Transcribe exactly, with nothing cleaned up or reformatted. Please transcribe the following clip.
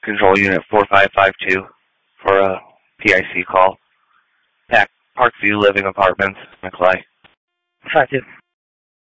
Control Unit four five five two for a P I C call. Pac Parkview Living Apartments, McClay. five two.